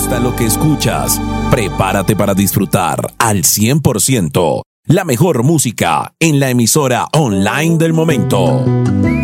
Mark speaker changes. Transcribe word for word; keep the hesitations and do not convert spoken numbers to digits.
Speaker 1: gusta lo que escuchas, prepárate para disfrutar al cien por ciento la mejor música en la emisora online del momento.